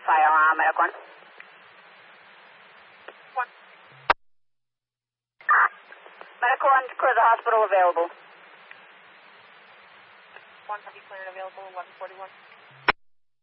fire on Medic 1. Medic 1, clear the hospital available. 1, have you cleared available, 1141.